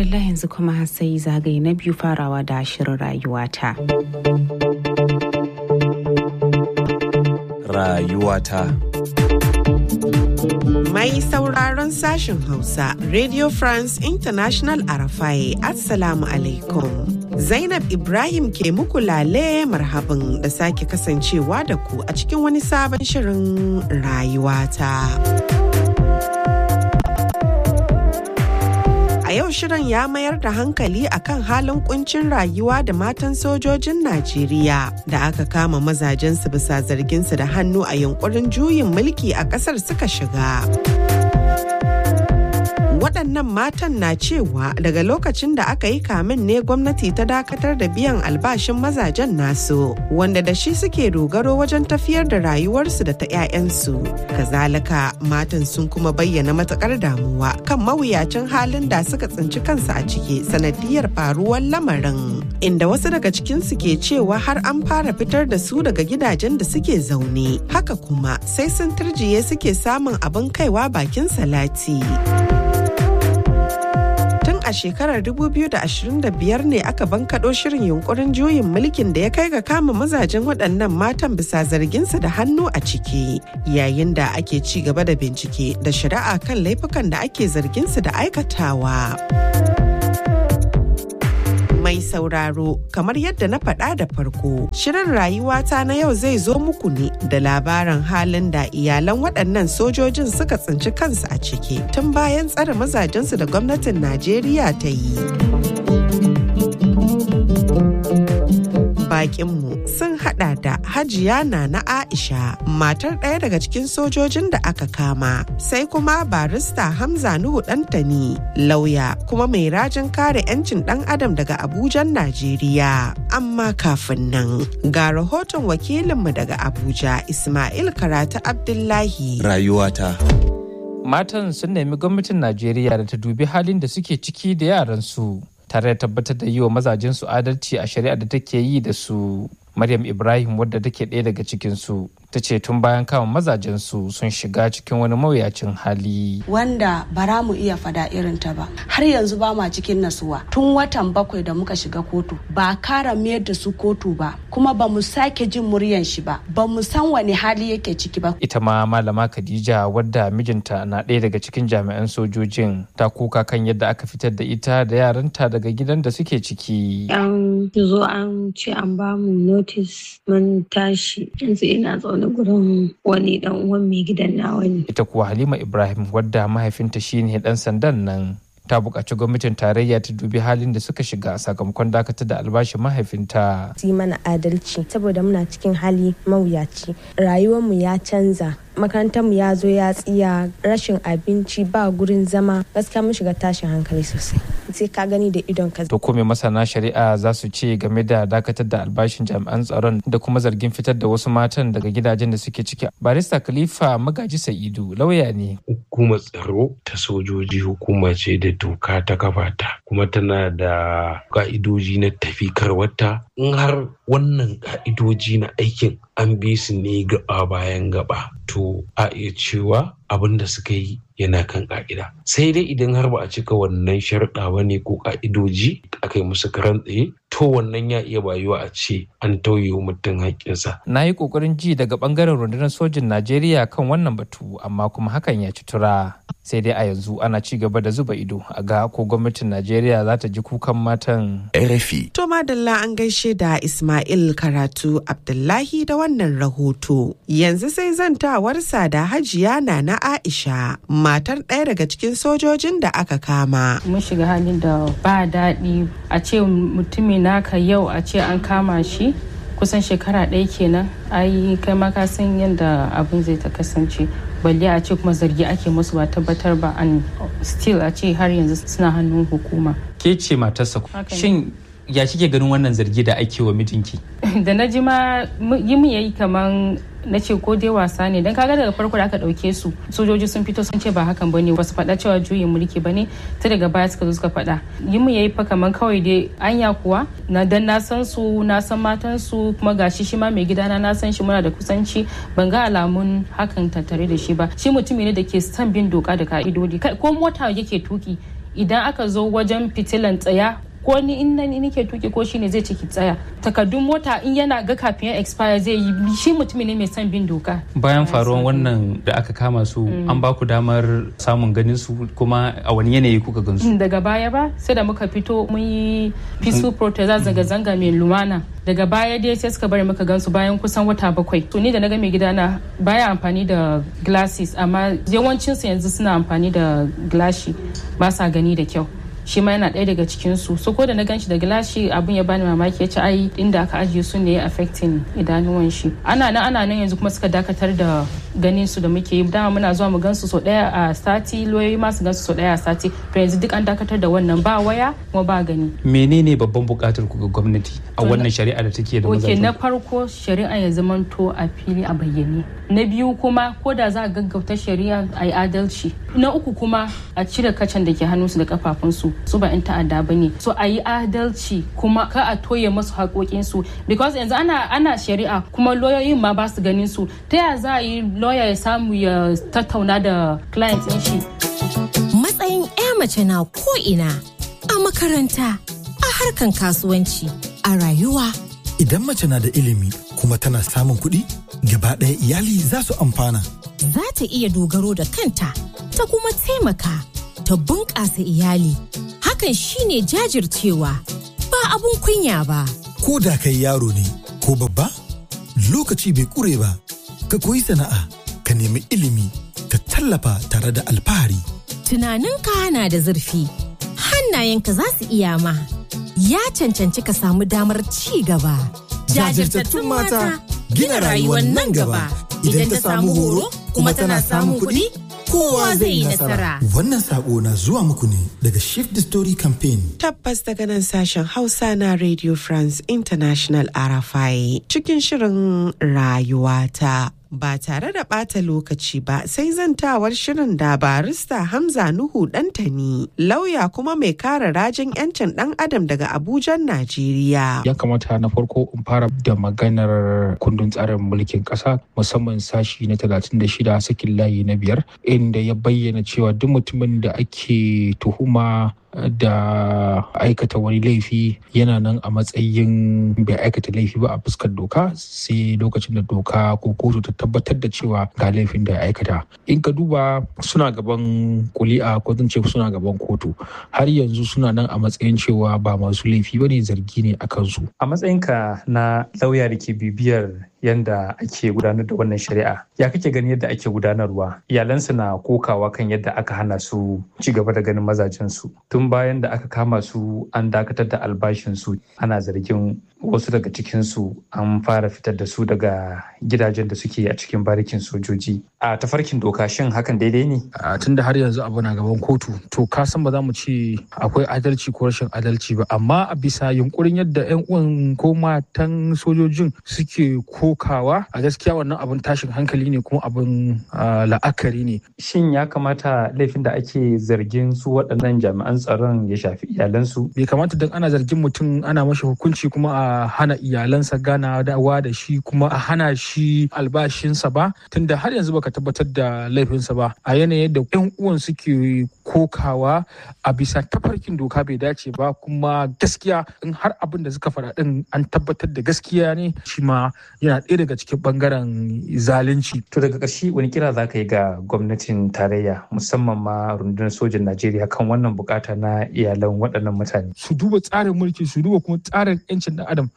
madalla yanzu kuma sai zagaye na biyu farawa da shirin rayuwata. Rayuwata. Mai sauraron sashen Hausa, Radio France International Arafai, Assalamu alaikum. Zainab Ibrahim ke muku lale marhaban da sake kasancewa da ku a cikin wani sabon shirin rayuwata. A yau shirin ya mayar da hankali akan halin kuncin rayuwa da matan sojojin Najeriya da aka kama mazajensu bisa zarginsu da hannu a yunkurin juyin mulki a ƙasar suka shiga. Waɗannan matan na cewa daga lokacin da aka yi kamin ne gwamnati ta dakatar da biyan albashin mazajen nasu, wanda da shi suke dogaro wajen tafiyar da rayuwarsu da ta 'ya'yansu. Kazalika matan sun kuma bayyana matukar damuwa kan mawuyacin halin da suka tsinci kansu a ciki sanadiyar faruwar lamarin, inda wasu daga cikinsu ke cewa har an fara fitar da su daga gidajen da suke zaune. Haka kuma sai sun turjiye suke samun abin kaiwa bakin salati. A shekarar 2025 ne aka bankaɗo shirin yunkurin juyin mulkin da ya kai ga kama mazajen waɗannan matan bisa zarginsu da hannu a ciki, yayin da ake ci gaba da bincike da shari'a kan laifukan da ake zarginsu da aikatawa. Mai sauraro, kamar yadda na faɗa da farko, shirin rayuwata na yau zai zo muku ne da labarin halin da iyalan waɗannan sojojin suka tsinci kansu a ciki tun bayan tsare mazajensu da gwamnatin Najeriya ta yi. Bakinmu sun hada da Hajiya Nana Aisha, matar ɗaya daga cikin sojojin da aka kama, sai kuma barista Hamza Nuhu Ɗantani, lauya kuma mai rajin kare 'yancin ɗan adam daga Abujan, Najeriya. Amma kafin nan, ga rahoton wakilinmu daga Abuja, Ismail Karatu Abdullahi. Rayuwata. Matan sun nemi gwamnatin Najeriya da ta dubi halin da suke ciki da yaransu, tare da tabbatar da yi wa mazajensu adalci a shari'a da take yi da su. Maryam Ibrahim, wadda take ɗaya daga cikinsu, ta ce tun bayan kama mazajensu sun shiga cikin wani mawuyacin hali. Wanda bara mu iya fada irin ta ba. Har yanzu ba ma cikin nasuwa. Tun watan 7 da muka shiga kotu, ba kara mayar da su kotu ba, kuma ba mu sake jin muryan shi ba, ba mu san wani hali yake ciki ba. Ita ma Malama Khadija, wadda mijinta na ɗaya daga cikin jami'an sojojin, ta kuka kan yadda aka fitar da ita da yaranta daga gidan da suke ciki. An zo an ce an ba mu notice mun tashi, yanzu ina zaune gurin wani dan uwan mai gidan nawa ne. Ita kuwa Halima Ibrahim, wadda mahaifinta shine dan sandan nan, ta buƙaci gwamnatin tarayya ta dubi halin da suka shiga sakamakon dakatar da albashin mahaifinta. Su yi mana adalci saboda muna cikin hali mawuyaci, rayuwarmu ya canza, makarantarmu ya zo ya tsiya, rashin abinci, ba gurin zama, gaskiya mun shiga tashin hankali sosai, sai ka gani da idon ka. To kome masana shari'a za su ce game da dakatar da albashin jami'an tsaron da kuma zargin fitar da wasu matan daga gidajen da suke ciki? Barista Khalifa Magaji Sa'idu lauya ne. Hukumar tsaro ta sojoji hukuma ce da doka ta kafa ta, kuma tana da ka'idoji na tafikarwata. In har wannan ka'idoji na aikin an bi su ne gaba bayan gaba, to a iya cewa abin da suka yi yana kan ka'ida. Sai dai idan har ba a cika wannan sharuɗa ba ne ko ka'idoji aka yi musu karan tsaye, to wannan ya iya bayuwa a ce an tauye wa mutum haƙƙinsa. Na yi ƙoƙarin ji daga ɓangaren rundunar sojin Najeriya kan wannan batu, amma kuma hakan ya ci tura. Sai dai a yanzu ana ci gaba da zuba ido a ga ko gwamnatin Najeriya za ta ji kukan matan. RFI. To madalla, an gaishe da Ismail Karatu Abdullahi da wannan rahoto. Yanzu sai zantawarsa da Hajiya Nana Aisha, matar ɗaya daga cikin sojojin da aka kama. Mun shiga halin da ba daɗi, a ce mutumin naka yau a ce an kama shi kusan shekara ɗaya kenan. Ai kai ma ka san yadda abin zai ta kasance, balle a ce kuma zargi ake musu ba tabbatar ba, an still a ce har yanzu suna hannun hukuma. Ke ce matarsa, shin ya kike ganin wannan zargi da ake wa mijinki? Da na ji ma yi mu yayi kaman na ce ko dai wasa ne, dan kaga daga farko da aka dauke su sojoji sun fito sun ce ba hakan bane, ba su faɗa cewa juyin mulki bane, ta daga baya suka zo suka faɗa. Yi mu yayi fa kaman kawai dai anya kuwa na dan na san su, na san matan su, kuma gashi shi ma mai gidana na san shi, muna da kusanci, ban ga alamun hakan tattare da shi ba. Shi mutumi ne da ke son bin doka da ka'idodi, ko mota yake tuki idan aka zo wajen fitilan tsaya ko ni in nake tuki ko shine zai ciki tsaya takardun mota in yana ga kafin ya expire zai yi shi mutumin ne mai son bin doka. Bayan faruwan wannan da aka kama su an ba ku damar samun ganin su kuma a wani yanayi kuka gansu? Daga baya ba sai da muka fito mun yi peaceful protest zanga-zanga mai lumana. Daga baya dai sai suka bari muka gansu bayan kusan wata 7. To ni da na ga mai gidana baya amfani da glasses amma yawancinsu yanzu suna amfani da gilashi ba sa gani da kyau. Shi ma yana ɗaya daga cikinsu so ko da na ganshi da gilashi abin ya bani mamaki ya ce ai inda aka ajiye su ne affecting idanuwan shi ana nan yanzu kuma suka dakatar da ganin su da muke yi dama muna zuwa mu gansu so ɗaya a sati loyoyi ma su gansu so ɗaya a sati to yanzu duk an dakatar da wannan ba waya kuma ba gani. Menene babban buƙatar ku ga gwamnati a wannan shari'a da take da mazaje? Na farko shari'a ya zamanto a fili a bayyane. Na biyu kuma ko da za a gaggauta shari'a a yi adalci. Na uku kuma a cire kacan da ke hannunsu da kafafunsu su ba 'yan ta'adda ba ne so a yi adalci kuma ka a toye masu haƙoƙinsu because yanzu ana shari'a kuma lauyoyin ma ba su ganin su ta yaya za a yi lawyer ya samu ya tattauna da client ɗin shi. Matsayin 'ya mace na ko'ina a makaranta a harkan kasuwanci a rayuwa. Idan mace na da ilimi kuma tana samun kuɗi gaba ɗaya iyali za su amfana. Za ta iya dogaro da kanta ta kuma taimaka ta bunƙasa iyali. Hakan shine jajircewa ba abun kunya ba. Ko da kai yaro ne ko babba, lokaci bai ƙure ba. Ka koyi sana'a, ka nemi ilimi, ka tallafa tare da alfahari. Tunaninka na da zurfi, hannayenka za su iya ma. Ya cancanci ka samu damar ci gaba. Jajirtattun mata gina rayuwar nan gaba. Idan ta samu horo kuma tana samun kuɗi, kowa zai yi nasara. Wannan sako na zuwa muku ne daga Shift the Story Campaign. Tabbas daga nan sashen Hausa na Radio France International RFI cikin shirin rayuwata. Ba tare da ɓata lokaci ba sai zantawar shirin da barista Hamza Nuhu Dantani, lauya kuma mai kare rajin 'yancin ɗan adam daga Abuja, Najeriya. Ya kamata na farko in fara da maganar kundin tsarin mulkin ƙasa musamman sashi na 36 sakin layi na 5 inda ya bayyana cewa duk mutumin da ake tuhuma da aikata wani laifi yana nan a matsayin bai aikata laifi ba a fuskar doka sai lokacin da doka ko kotu ta tabbatar da cewa ga laifin da ya aikata. In ka duba suna gaban kuli'a ko zan ce suna gaban kotu har yanzu suna nan a matsayin cewa ba masu laifi ba ne, zargi ne a kansu. A matsayinka na lauya da ke bibiyar yanda ake gudanar da wannan shari'a, ya kake ganin yadda ake gudanarwa? Iyalansu na kokawa kan yadda aka hana su ci gaba da ganin mazajensu. Tun bayan da aka kama su an dakatar da albashinsu, ana zargin wasu daga cikinsu an fara fitar da su daga gidajen da suke a cikin barikin sojoji. A tafarkin doka shin hakan daidai ne? Tun da har yanzu abu na gaban kotu, to ka san ba za mu ce akwai adalci ko rashin adalci ba, amma a bisa yunkurin yadda 'yan uwan ko matan sojojin suke kokawa, a gaskiya wannan abin tashin hankali ne kuma abin la'akari ne. Shin ya kamata laifin da ake zargin su waɗannan jami'an tsaron ya shafi iyalansu? Bai kamata don ana zargin mutum ana mashi hukunci kuma a hana iyalansa ganawa da shi kuma a hana shi albashinsa ba, tunda har yanzu baka tabbatar da laifinsa ba. A yanayin da 'yan uwan suke kokawa a bisa tafarkin doka bai dace ba, kuma gaskiya in har abin da suka faɗa din an tabbatar da gaskiya ne, shi ma yana ɗaya daga cikin bangaren zalunci. To daga ƙarshe wani kira za ka yi ga gwamnatin tarayya musamman ma rundunar sojin Najeriya kan wannan bukata na iyalan waɗannan mutane? Su duba tsarin mulki, su duba kuma tsarin 'yancin ɗan adam,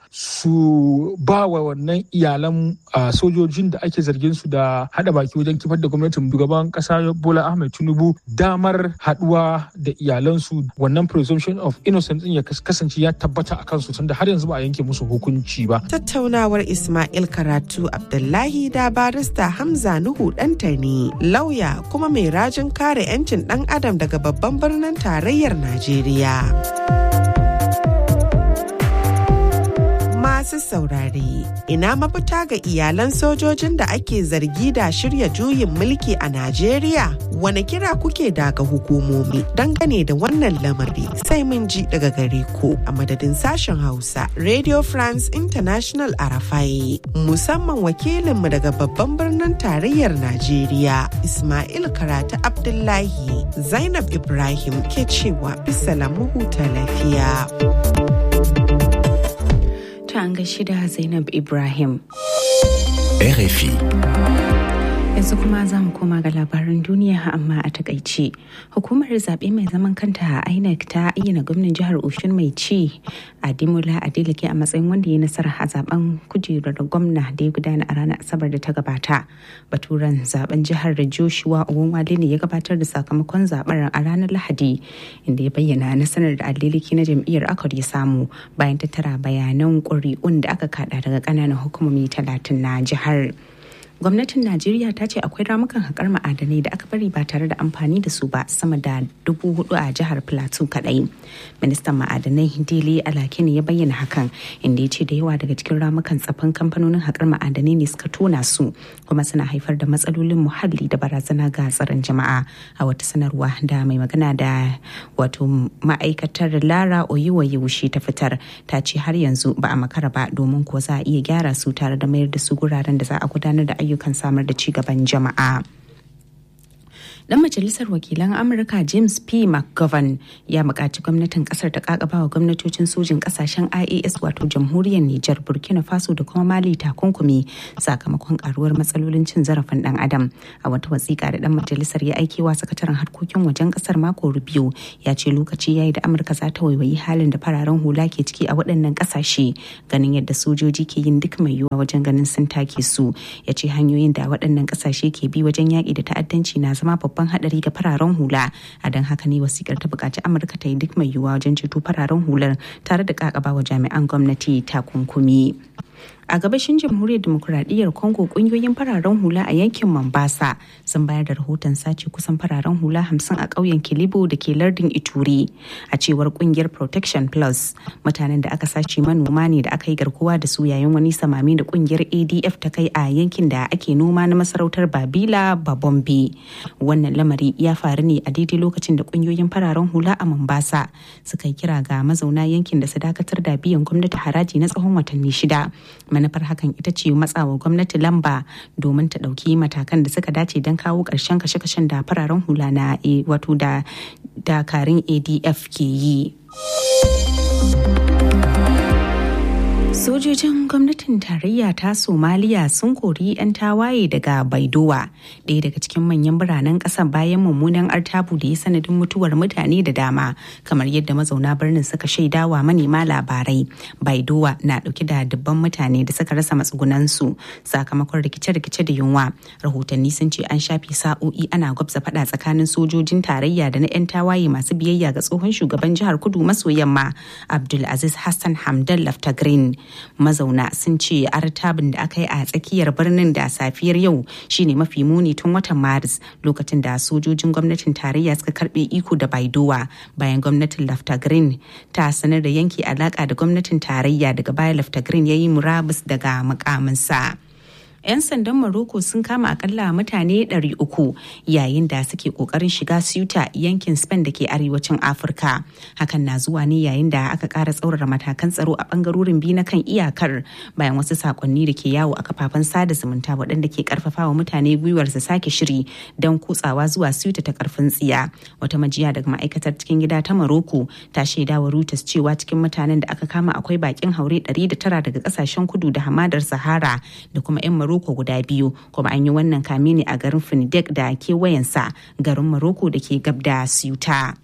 su ba wa wannan iyalan sojojin da ake zargin su da haɗa baki wajen kifar da gwamnatin shugaban ƙasa Bola Ahmed Tinubu damar haɗuwa da iyalansu. Wannan presumption of innocence ya kasance ya tabbata a kansu tunda har yanzu ba a yanke musu hukunci ba. Tattaunawar Ismail Karatu Abdullahi da barista Hamza Nuhu Dantani, lauya kuma mai rajin kare 'yancin ɗan adam daga babban birnin tarayyar Najeriya. masu saurare, ina mafita ga iyalan sojojin da ake zargi da shirya juyin mulki a Najeriya? Wane kira kuke daga hukumomi dangane da wannan lamari? Sai mun ji daga gare ku a madadin sashen Hausa Radio France International Arafai, musamman wakilinmu daga babban birnin tarayyar Najeriya Ismail Karatu Abdullahi. Zainab Ibrahim ke cewa bisalamu huta lafiya. Ta an gaishe da Zainab Ibrahim. RFI. Yanzu kuma za mu koma ga labaran duniya amma a takaice. Hukumar zaɓe mai zaman kanta a INEC ta ayyana gwamnan jihar Oshun mai ci Ademola Adeleke a matsayin wanda ya nasara a zaben kujerar gwamna da ya gudana a ranar Asabar da ta gabata. Baturen zaben jihar Joshua Owunwale ne ya gabatar da sakamakon zaben a ranar Lahadi, inda ya bayyana nasarar da Adeleke na jam'iyyar Accord ya samu bayan tattara bayanan ƙuri'un da aka kada daga ƙananan hukumomi 30 na jihar. Gwamnatin Najeriya ta ce akwai ramukan haƙar ma'adanai da aka bari ba tare da amfani da su ba sama da 4,000 a jihar Plateau kaɗai. Ministan ma'adanai Dele Alake ne ya bayyana hakan, inda ya ce da yawa daga cikin ramukan tsafin kamfanonin haƙar ma'adanai ne suka tona su, kuma suna haifar da matsalolin muhalli da barazana ga tsaron jama'a. A wata sanarwa da mai magana da wato ma'aikatar Lara Oyiwayewushi ta fitar, ta ce har yanzu ba a makara ba, domin kuwa za a iya gyara su tare da mayar da su guraren da za a gudanar da ayyukan samar da ci gaban jama'a. Dan majalisar wakilan Amurka James P. McGovern ya buƙaci gwamnatin ƙasar ta kakaba wa gwamnatocin sojin ƙasashen IAS wato jamhuriyar Nijar, Burkina Faso da kuma Mali takunkumi sakamakon karuwar matsalolin cin zarafin ɗan adam. A wata wasiƙa da dan majalisar ya aikewa sakataren harkokin wajen ƙasar Marco Rubio, ya ce lokaci yayi da Amurka za ta waiwayi halin da fararen hula ke ciki a waɗannan ƙasashe, ganin yadda sojoji ke yin duk mai yiwuwa wajen ganin sun take su. Ya ce hanyoyin da waɗannan ƙasashe ke bi wajen yaƙi da ta'addanci na zama babban hadari ga fararen hula, a don haka ne wasikar ta bukaci Amurka ta yi duk mai yiwuwa wajen ceto fararen hular tare da kakaba wa jami'an gwamnati takunkumi. A gabashin jamhuriyar demokuraɗiyyar Congo, ƙungiyoyin fararen hula a yankin Mombasa sun bayar da rahoton sace kusan fararen hula 50 a ƙauyen Kilibo da ke lardin Ituri. A cewar ƙungiyar Protection Plus, mutanen da aka sace manoma ne da aka yi garkuwa da su yayin wani samami da ƙungiyar ADF ta kai a yankin da ake noma na masarautar Babila Babombe. Wannan lamari ya faru ne a daidai lokacin da ƙungiyoyin fararen hula a Mombasa suka yi kira ga mazauna yankin da su dakatar da biyan gwamnati haraji na tsawon watanni 6. Manufar hakan ita ce matsawa gwamnati lamba domin ta ɗauki matakan da suka dace don kawo ƙarshen kashe-kashen da fararen hula na wato da dakarun ADF ke yi. Sojojin gwamnatin tarayya ta Somaliya sun kori 'yan tawaye daga Baidowa, ɗaya daga cikin manyan biranen ƙasar, bayan mummunan artabu da ya sanadin mutuwar mutane da dama, kamar yadda mazauna birnin suka shaidawa manema labarai. Baidowa na ɗauke da dubban mutane da suka rasa matsugunansu sakamakon rikice-rikice da yunwa. Rahotanni sun ce an shafe sa'o'i ana gwabza faɗa tsakanin sojojin tarayya da na 'yan tawaye masu biyayya ga tsohon shugaban jihar Kudu maso yamma Abdulaziz Hassan Hamdan Laftagrin. Mazauna sun ce artabin da aka yi a tsakiyar birnin da safiyar yau shine mafi muni tun watan Maris, lokacin da sojojin gwamnatin tarayya suka karbe iko da Baidowa bayan gwamnatin Laftagrin ta sanar da yanke alaka da gwamnatin tarayya. Daga baya Laftagrin ya yi murabus daga mukaminsa. 'Yan sandan Morocco sun kama akalla mutane 300 yayin da suke kokarin shiga Ceuta, yankin Spain da ke arewacin Afirka. Hakan na zuwa ne yayin da aka ƙara tsaurara matakan tsaro a bangarorin biyu na kan iyakar, bayan wasu sakonni da ke yawo a kafafen sada zumunta waɗanda ke karfafawa mutane gwiwar su sake shiri don kutsawa zuwa Ceuta ta karfin tsiya. Wata majiya daga ma'aikatar cikin gida ta Morocco ta shaidawa Reuters cewa cikin mutanen da aka kama akwai bakin haure 109 daga kasashen kudu da hamadar Sahara da kuma 'yan Morocco guda biyu, kuma an yi wannan kame ne a garin Finidek da kewayensa, garin Morocco da ke gab da Ceuta.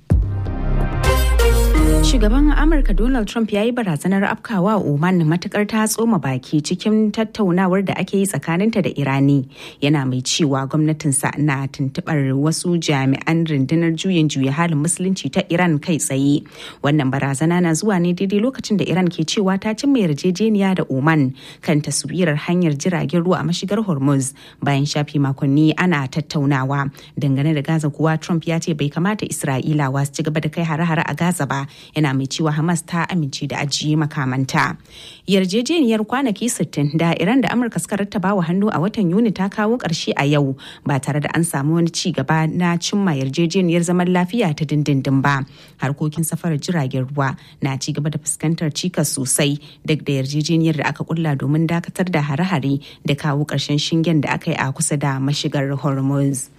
Shugaban Amurka Donald Trump ya yi barazanar afkawa Oman matukar ta tsoma baki cikin tattaunawar da ake yi tsakaninta da Irani, yana mai cewa gwamnatinsa na tuntubar wasu jami'an rundunar juyin juya halin musulunci ta Iran kai tsaye. Wannan barazana na zuwa ne daidai lokacin da Iran ke cewa ta cimma yarjejeniya da Oman kan taswirar hanyar jiragen ruwa a mashigar Hormuz bayan shafi makonni ana tattaunawa. Dangane da Gaza kuwa, Trump ya ce bai kamata Isra'ilawa su ci gaba da kai hare-hare a Gaza ba, yana mai cewa Hamas ta amince da ajiye makamanta. Yarjejeniyar kwanaki 60 da Iran da Amurka suka rattaba wa hannu a watan Yuni ta kawo ƙarshe a yau ba tare da an samu wani ci gaba na cimma yarjejeniyar zaman lafiya ta dindindin ba. Harkokin safarar jiragen ruwa na ci gaba da fuskantar cikas sosai duk da yarjejeniyar da aka kulla domin dakatar da hare-hare da kawo ƙarshen shingen da aka yi a kusa da mashigar Hormuz.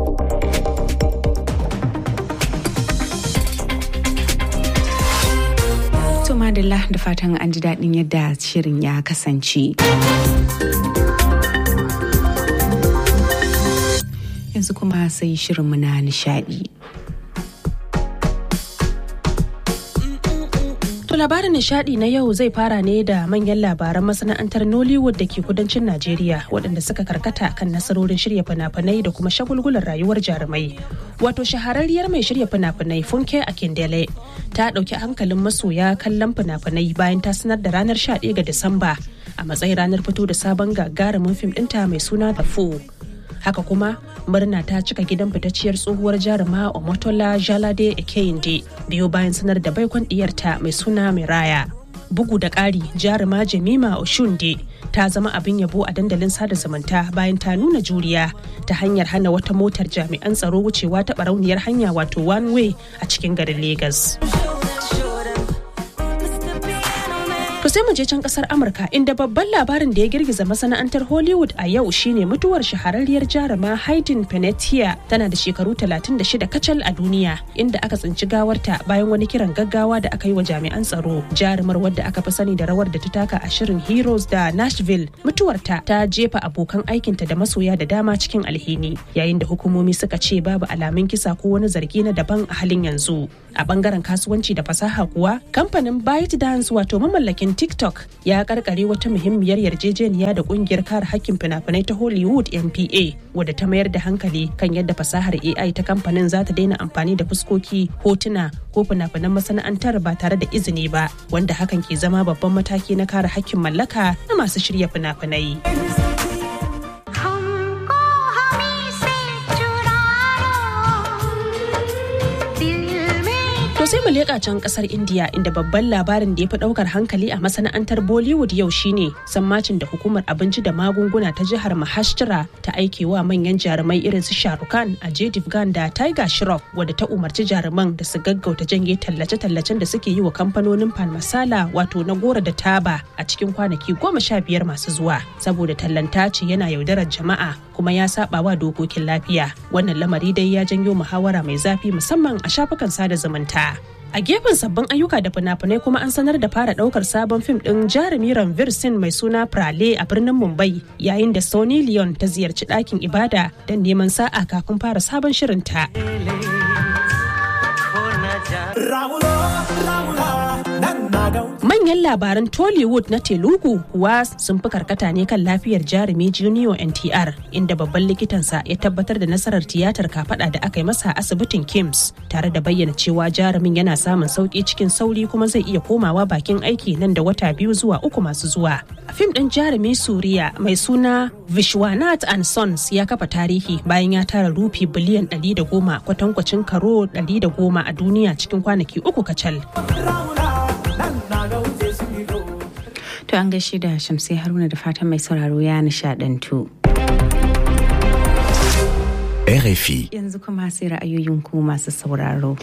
To madalla da fatan an ji daɗin yadda shirin ya kasance. Yanzu kuma sai shirinmu na nishaɗi. To labarin nishadi na yau zai fara ne da manyan labaran masana'antar Nollywood da ke kudancin Najeriya waɗanda suka karkata kan nasarorin shirya fina-finai da kuma shagulgulan rayuwar jarumai. Wato shahararriyar mai shirya fina-finai Funke Akindele ta ɗauki hankalin masoya kallon fina-finai bayan ta sanar da ranar 11 ga Disamba a matsayin ranar fito da sabon gagarumin fim ɗinta mai suna The Fool. Haka kuma murna ta cika gidan fitacciyar tsohuwar jaruma Omotola Jalade Ekeyinde biyo bayan sanar da baikon diyarta mai suna Miraya. Bugu da ƙari jaruma Jemima Oshunde ta zama abin yabo a dandalin sada zumunta bayan ta nuna juriya ta hanyar hana wata motar jami'an tsaro wucewa ta barauniyar hanya wato one way a cikin garin Legas. To sai mu je can kasar Amurka inda babban labarin da ya girgiza masana'antar Hollywood a yau shine mutuwar shahararriyar jaruma Hayden Panettiere tana da shekaru 36 kacal a duniya inda aka tsinci gawarta bayan wani kiran gaggawa da aka yi wa jami'an tsaro. Jarumar wadda aka fi sani da rawar da ta taka a shirin Heroes da Nashville mutuwarta ta jefa abokan aikinta da masoya da dama cikin alhini yayin da hukumomi suka ce babu alamun kisa ko wani zargi na daban a halin yanzu. A bangaren kasuwanci da fasaha kuwa kamfanin ByteDance wato mamallakin TikTok ya karkare wata muhimmiyar yarjejeniya da kungiyar kare hakkin fina-finai ta Hollywood NPA wadda ta mayar da hankali kan yadda fasahar AI ta kamfanin za ta daina amfani da fuskoki, hotuna ko fina-finan masana'antar ba tare da izini ba, wanda hakan ke zama babban mataki na kare hakkin mallaka na masu shirya fina-finai. To sai mu leƙa can ƙasar India inda babban labarin da ya fi ɗaukar hankali a masana'antar Bollywood yau shine sammacin da hukumar abinci da magunguna ta jihar Maharashtra ta aike wa manyan jarumai irin su Shah Rukh Khan, Ajay Devgn da Tiger Shroff wadda ta umarci jaruman da su gaggauta janye tallace-tallacen da suke yi wa kamfanonin Pan Masala wato na gora da taba a cikin kwanaki 15 masu zuwa saboda tallanta ce yana yaudarar jama'a kuma ya saba wa dokokin lafiya. Wannan lamari dai ya janyo muhawara mai zafi musamman a shafukan sada zumunta. A gefen sabbin ayyuka da fina-finai kuma an sanar da fara daukar sabon fim din jarumi Ranveer Singh mai suna Prale a birnin Mumbai yayin da Sunny Leon ta ziyarci ɗakin ibada don neman sa'a kafin fara sabon shirinta. Manyan labaran Tollywood na Telugu kuwa sun fi karkata ne kan lafiyar jarumi Junior NTR inda babban likitansa ya tabbatar da nasarar tiyatar kafada da aka yi masa a asibitin Kims tare da bayyana cewa jarumin yana samun sauki cikin sauri kuma zai iya komawa bakin aiki nan da wata 2 zuwa 3 masu zuwa. Fim ɗin jarumi Suriya mai suna Vishwanath and Sons ya kafa tarihi bayan ya tara rufi biliyan 110 kwatankwacin karo 110 a duniya cikin kwanaki 3 kacal. To an gaishe da Shamsai Haruna da fatan mai sauraro ya nishadantu. RFI. Yanzu kuma sai ra'ayoyin ku masu sauraro.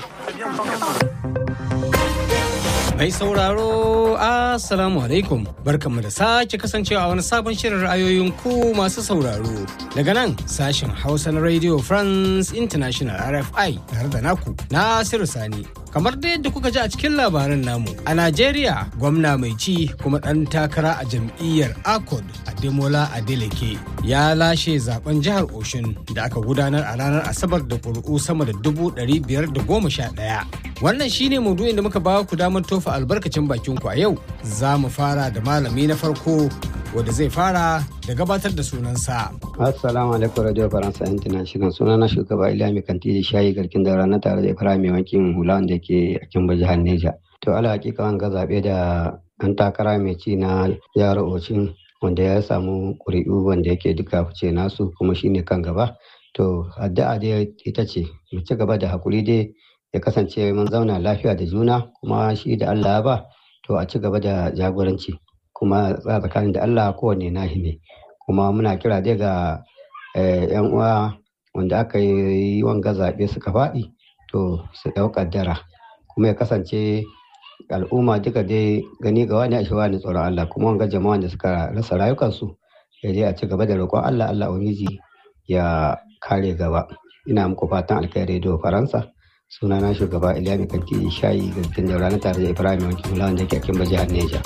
Mai sauraro, Assalamu alaikum. Barkanmu da sake kasancewa a wani sabon shirin ra'ayoyin ku masu sauraro. Daga nan sashen Hausa na Radio France International RFI tare da naku Nasiru Sani. Kamar da yadda kuka ji a cikin labaran namu, a Najeriya gwamna mai ci kuma ɗan takara a jam'iyyar ACOD Ademola Adeleke ya lashe zaben jihar Oshun da aka gudanar a ranar Asabar da ƙuri'u sama da 511. Wannan shine maudu'in da muka ba ku damar tofa albarkacin bakin ku a yau. Za mu fara da malami na farko wanda zai fara da gabatar da sunansa. Assalamu alaikum Radio Faransa International. Sunana shugaba Ilami Kanti da shayi garkin daura na tare da Ibrahim mai wankin hula wanda ke a Kimba jihar Neja. To ala hakika wanga zaɓe da an takara mai ci na jihar Ocin wanda ya samu ƙuri'u wanda yake duka fice nasu kuma shine kan gaba. To addu'a dai ita ce mu ci gaba da hakuri dai ya kasance mun zauna lafiya da juna, kuma shi da Allah ya ba to a ci gaba da jagoranci, kuma tsakanin da Allah kowanne nahi ne. Kuma muna kira dai ga 'yan uwa wanda aka yi wanga zaɓe suka faɗi to su ɗau ƙaddara, kuma ya kasance al'umma duka dai gani ga wani ashe wani tsoron Allah, kuma wanga jama'a da suka rasa rayukansu ya dai a ci gaba da roƙon Allah ubangiji ya kare gaba. Ina muku fatan alkhairi da Faransa. Sunana shugaba Iliya Mai Kanti Shayi garkin daura na tare da Ibrahim Wanki Mula wanda yake Kimba jihar Neja.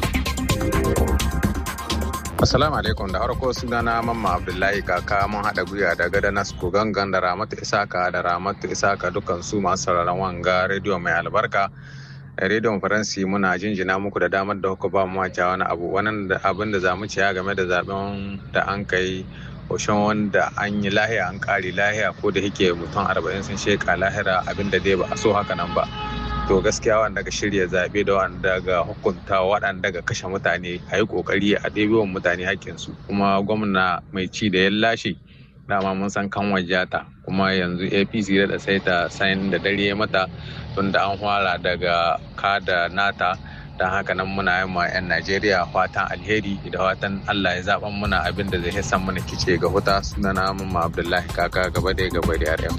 Assalamu alaikum, da farko sunana Mamma Abdullahi Kaka, mun haɗa gwiwa da gada Nasko Gangan da Ramatu Isaka dukkan su masu sauraron wanga rediyo mai albarka. Rediyon Faransi muna jinjina muku da damar da kuka ba mu wani abu, wannan abin da za mu ciya game da zaben da an kai Oshin wanda an yi lahiya an kare lahiya, ko da yake mutum 40 sun sheka lahira, abinda dai ba a so haka nan ba. To gaskiya wanda ga shirya zaɓe da wanda ga hukunta waɗanda ga kashe mutane a yi ƙoƙari a ɗebewan mutane haƙƙinsu. Kuma gwamna mai ci da ya lashe dama mun san kan wajata, kuma yanzu APC da sai ta sayin da dare mata tun da an fara daga kada nata. Don haka nan muna yin ma 'yan Najeriya fatan alheri da fatan Allah ya zaɓan muna abin da zai hisan mana kice ga huta. Sunana Mamma Abdullahi Kaka, gaba da RM.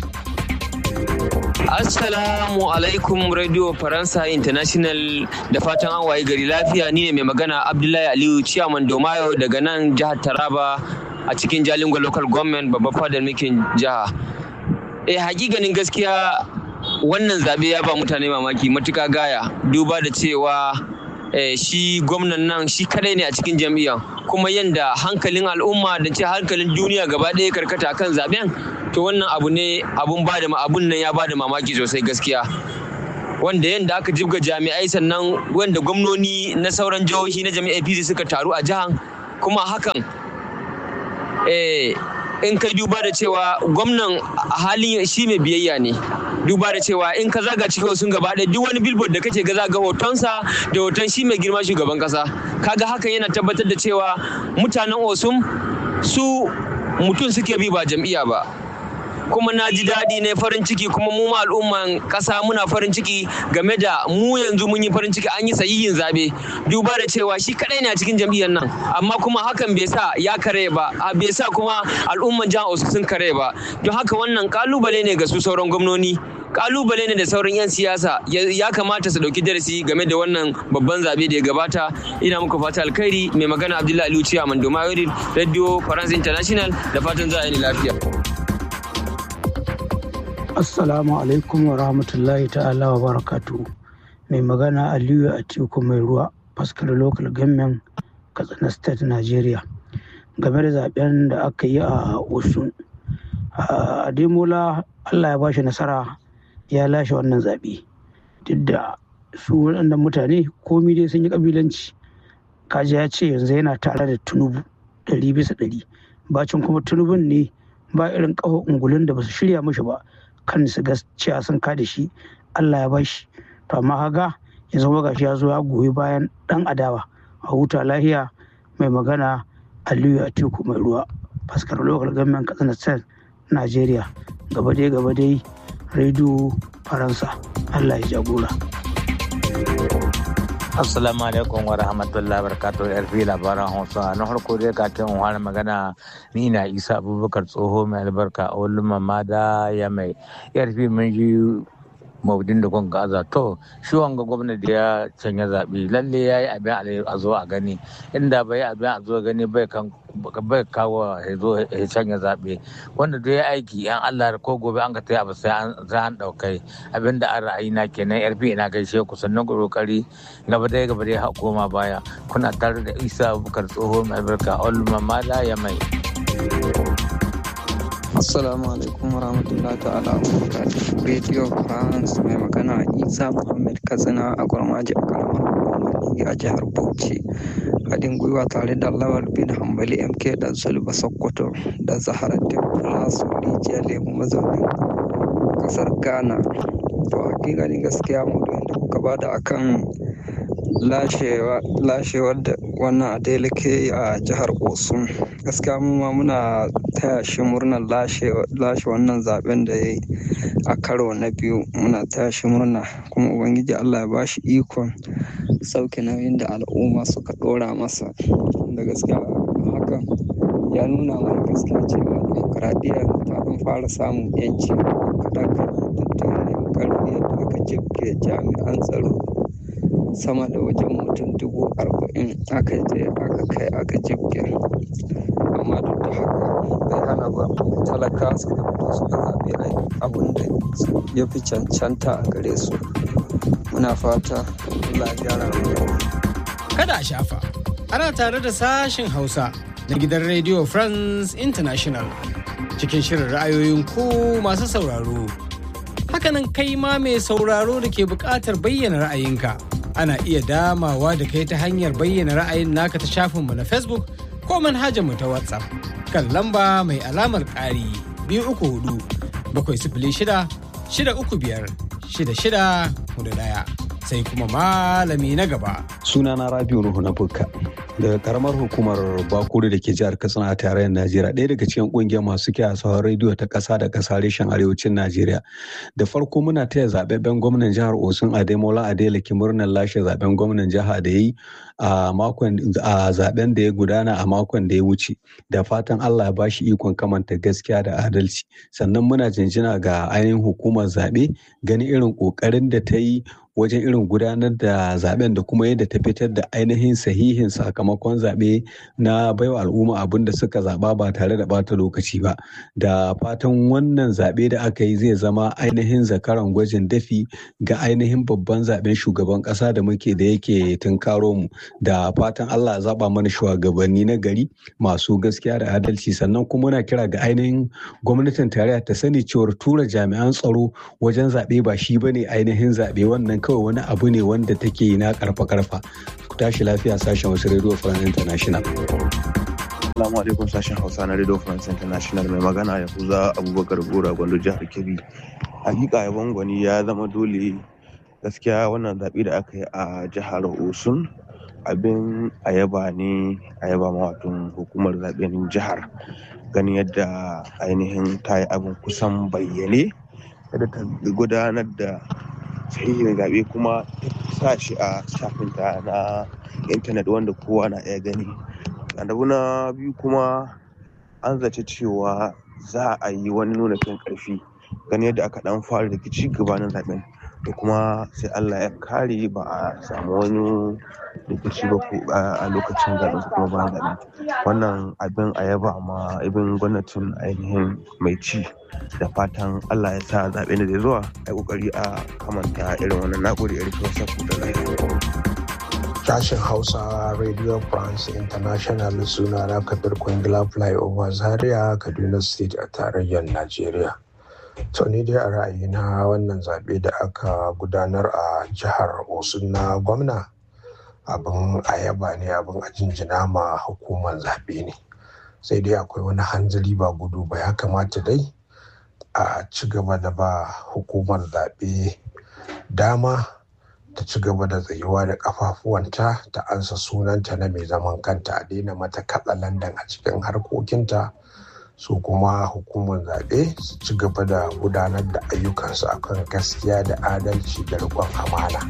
Assalamu alaikum Radio Faransa International, da fatan an waye gari lafiya. Ni ne mai magana Abdullahi Aliyu Ciyaman Domayo daga nan jihar Taraba a cikin Jalingo Local Government, babban fadar mulkin jiha. Hakikanin gaskiya wannan zabe ya ba mutane mamaki matuka gaya, duba da cewa shi gwamnan nan shi kadai ne a cikin jam'iyyar, kuma yanda hankalin al'umma da ce hankalin duniya gaba ɗaya karkata kan zaben, to wannan abu ne abun nan ya bada mamaki sosai gaskiya. Wanda yanda aka jibga jami'ai, sannan wanda gwamnoni na sauran jihohi na jami'ai APC suka taru a jihar, kuma hakan in kai duba da cewa gwamnan halin shi mai biyayya ne, duba da cewa in ka zaga cikin sun gaba ɗaya duk wani billboard da kake ga zaga hotonsa da hoton shi mai girma shugaban kasa, kaga hakan yana tabbatar da cewa mutanen Osun su mutum suke bi ba jam'iyya ba. Kuma na ji daɗi ne, farin ciki, kuma mu ma al'umman ƙasa muna farin ciki game da mu yanzu mun yi farin ciki an yi sahihin zaɓe, duba da cewa shi kaɗai ne a cikin jam'iyyar nan, amma kuma hakan bai sa ya kare ba, bai sa kuma al'umman jihar Osun sun kare ba. Don haka wannan kalubale ne ga su sauran gwamnoni, kalubale ne da sauran 'yan siyasa, ya kamata su ɗauki darasi game da wannan babban zaɓe da ya gabata. Ina muku fata alkhairi. Mai magana Abdullahi Aliyu Ciyaman Domayo, Radio France International, da fatan za a yi lafiya. Assalamu alaikum wa rahmatullahi ta'ala wa barakatu. Mai magana Aliyu Atiku Mai Ruwa, Faskar Local Government, Katsina State, Nigeria. Game da zaben da aka yi a Osun, Ademola Allah ya ba shi nasara, ya lashe wannan zaɓe. Duk da su waɗannan mutane komi dai sun yi ƙabilanci. Kaji ya ce yanzu yana tare da Tinubu 100%. Bacin kuma Tinubun ne ba irin ƙaho ungulun da ba su shirya mashi ba kan su ga cewa sun kada shi, Allah ya bashi. To amma haga yanzu gashi ya zo ya goyi bayan dan adawa. A huta lahiya. Mai magana Aliyu Atiku Mai Ruwa, Faskar Local Government, Katsina State, Nigeria. Gaba dai Radio Faransa, Allah ya jagora. Assalamu alaikum wa rahmatullahi wa barakatuh. Yarfi labaran Hausa. Na farko dai kafin wani magana, ni na Isa Abubakar Tsoho mai albarka a wani mamada ya mai yarfi mun ji maudin da kun gaza. To shi wanga gwamnati da ya canja zaɓe lalle ya yi abin a zo a gani, inda bai yi abin a zo a gani bai kawo ya canja zaɓe. Wanda da ya aiki yan Allah ko gobe an ka taya abu sai an ɗaukai abin da an ra'ayi na kenan. Yarfi ina gaishe ku, sannan ku kokari gaba dai koma baya. Kuna tare da Isa Abubakar Tsoho mai albarka a wani mamada ya mai. Assalamu alaikum warahmatullahi ta'ala wa barakatuh. Radio France mai magana Isa Muhammad Katsina a Gwarmaji a karamar hukumar a jihar Bauchi. Haɗin gwiwa tare da Lawal bin Hambali MK da Zulba Sokoto da Zaharaddin Fulasu Rijiyar Lemu mazaunin ƙasar Ghana. To hakikanin gaskiya mu da kuka bada akan lashewar da wannan Adeleke a jihar Osun. Gaskiya mu ma muna taya shi murnar lashe wannan zaben da ya yi a karo na biyu. Muna taya shi murna kuma Ubangiji Allah ya ba shi ikon sauke nauyin da al'umma suka ɗora masa. Da gaskiya hakan ya nuna mana gaskiya cewa dimokuraɗiyya ta ɗan fara samun yanci kaɗan tattalin ƙarfi yadda aka jibge jami'an tsaro sama da wajen mutum 40,000 aka jibge, amma duk da haka bai hana ba talaka suka fito suka zaɓi abin da ya fi cancanta a gare su. Muna fata Allah ya gyara mu. Kada a shafa, ana tare da sashen Hausa na gidan Radio France International cikin shirin ra'ayoyin ku masu sauraro. Hakanan kai ma mai sauraro da ke buƙatar bayyana ra'ayinka. Ana iya damawa da kai ta hanyar bayyana ra'ayin naka ta shafinmu na Facebook ko manhajarmu ta WhatsApp kan lamba mai alamar ƙari 234-635-634-1 sai kuma malami na gaba. Sunana Rabiu Nuhu na Bukka daga karamar hukumar Bakuri da ke jihar Katsina a tarayyar Najeriya, ɗaya daga cikin ƙungiyar masu kiyaye sauran rediyo ta ƙasa da ƙasa reshen arewacin Najeriya. Da farko muna taya zaɓaɓɓen gwamnan jihar Osun Ademola Adeleke murnar lashe zaɓen gwamnan jiha da ya yi a zaɓen da ya gudana a makon da ya wuce. Da fatan Allah ya bashi ikon kamanta gaskiya da adalci. Sannan muna jinjina ga ainihin hukumar zaɓe gani irin ƙoƙarin da ta yi wajen irin gudanar da zaben da kuma yadda ta fitar da ainihin sahihin sakamakon zaɓe na baiwa al'umma abin da suka zaɓa ba tare da bata lokaci ba. Da fatan wannan zaɓe da aka yi zai zama ainihin zakaran gwajin dafi ga ainihin babban zaɓen shugaban ƙasa da muke da yake tunkaro mu. Da fatan Allah ya zaɓa mana shugabanni na gari masu gaskiya da adalci. Sannan kuma muna kira ga ainihin gwamnatin tarayya ta sani cewar tura jami'an tsaro wajen zaɓe ba shi bane ainihin zaɓe, wannan kawai wani abu ne wanda take yi na karfa-karfa. Ku tashi lafiya sashen wasu Radio France International. Assalamu alaikum sashen Hausa na Radio France International, mai magana Yahuza Abubakar Gora Gwando jihar Kebbi. Hakika yabon gwani ya zama dole, gaskiya wannan zaɓe da aka yi a jihar Osun abin ayaba ne, ayaba mawatun hukumar zaɓen jihar, ganin yadda ainihin ta yi abin kusan bayyane yadda ta gudanar da sahihin zaɓe kuma sa shi a shafinta na intanet wanda kowa na iya gani. Abu na biyu kuma an zace cewa za a yi wani nuna fin ƙarfi gani yadda aka ɗan fara rikici gabanin zaɓen, da kuma sai Allah ya kare ba a samu wani rikici ba a lokacin zaɓen kuma bayan zaɓen. Wannan abin a yaba ma ibin gwamnatin ainihin mai ci, da fatan Allah ya sa zaɓen da zai zuwa a ƙoƙari a kamanta irin wannan. Nagode ya rufe wasu da lafiya. Sashen Hausa Radio France International, suna na Kabir Kwangila Flyover Zaria, Kaduna State a tarayyar Najeriya. To ni dai a ra'ayina wannan zaɓe da aka gudanar a jihar Osun na gwamna abin ayaba ne, abin a jinjina ma hukumar zaɓe ne. Sai dai akwai wani hanzari ba gudu ba, ya kamata dai a ci gaba da ba hukumar zaɓe dama ta ci gaba da tsayuwa da kafafuwanta ta ansa sunanta na mai zaman kanta, a daina mata katsalandan a cikin harkokinta. Su kuma hukumar zaɓe su ci gaba da gudanar da ayyukansu akan gaskiya da adalci da riƙon amana.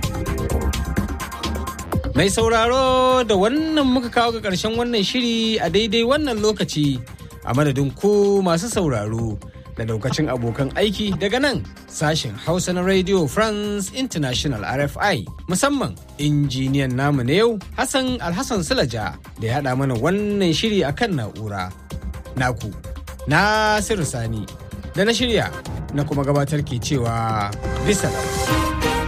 Mai sauraro, da wannan muka kawo ga ƙarshen wannan shiri a daidai wannan lokaci, a madadin ku masu sauraro da daukacin abokan aiki daga nan sashen Hausa na Radio France International RFI, musamman injiniyan namu na yau Hassan Alhassan Sulaja da ya haɗa mana wannan shiri akan na'ura. Naku Nasiru Sani da na shirya na kuma gabatar ke cewa bisa.